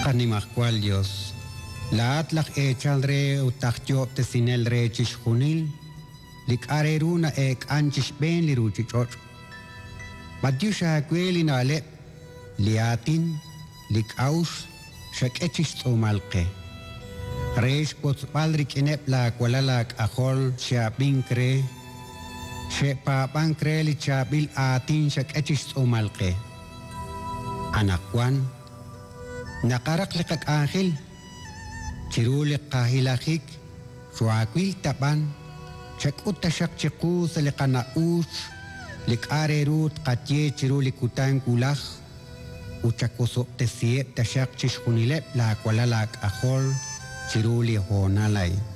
Animacual Dios. La atlak echal re utakyo te sinel re chishunil. Lik areruna ek anchish ben li ruchichor. Madyusha kweli na alep. Liatin, lik aus, shak echish tsumalke. Reish potsbalrik inep la kualalak ahol siapin kre. Shepa pankre li chabil atin shak echish tsumalke. Anakwan. Nakarak likak angel. Chirulik kahilakik. Suakwil tapan. Shakut tasyak chiku sa likana us. Lik arerut katye chirulik utang kulak. Uchakusok te siep tasyak chishkunilep la kualalak ahol. Chiruli honalay.